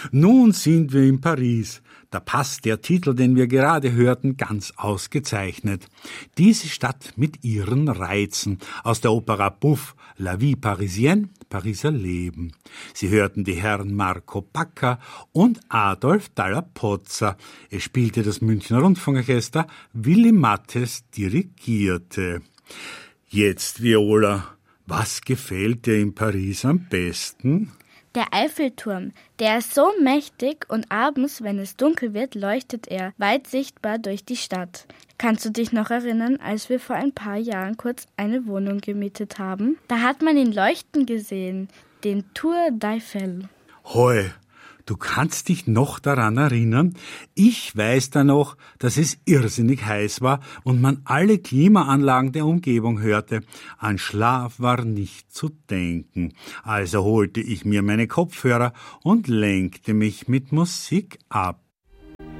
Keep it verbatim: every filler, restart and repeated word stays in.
Nun sind wir in Paris. Da passt der Titel, den wir gerade hörten, ganz ausgezeichnet. Diese Stadt mit ihren Reizen. Aus der Opera Buff, La Vie Parisienne, Pariser Leben. Sie hörten die Herren Marco Pacca und Adolf Dalla-Pozza. Es spielte das Münchner Rundfunkorchester, Willy Mattes dirigierte. Jetzt, Viola, was gefällt dir in Paris am besten? Der Eiffelturm, der ist so mächtig und abends, wenn es dunkel wird, leuchtet er weit sichtbar durch die Stadt. Kannst du dich noch erinnern, als wir vor ein paar Jahren kurz eine Wohnung gemietet haben? Da hat man ihn leuchten gesehen, den Tour d'Eiffel. Hoi, du kannst dich noch daran erinnern? Ich weiß da noch, dass es irrsinnig heiß war und man alle Klimaanlagen der Umgebung hörte. An Schlaf war nicht zu denken. Also holte ich mir meine Kopfhörer und lenkte mich mit Musik ab.